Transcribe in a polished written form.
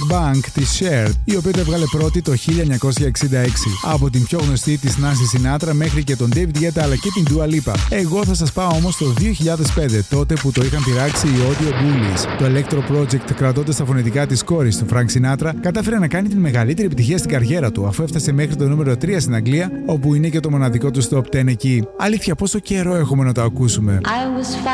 Bank της Cher, η οποία το έβγαλε πρώτη το 1966. Από την πιο γνωστή της Nancy Sinatra μέχρι και τον David Guetta αλλά και την Dua Lipa. Εγώ θα σας πάω όμως το 2005, τότε που το είχαν πειράξει οι Audio Bullies. Το Electro Project, κρατώντας τα φωνητικά της κόρης του Frank Sinatra, κατάφερε να κάνει την μεγαλύτερη επιτυχία στην καριέρα του, αφού έφτασε μέχρι το νούμερο 3 στην Αγγλία, όπου είναι και το μοναδικό του top 10 εκεί. Αλήθεια, πόσο καιρό έχουμε να το ακούσουμε.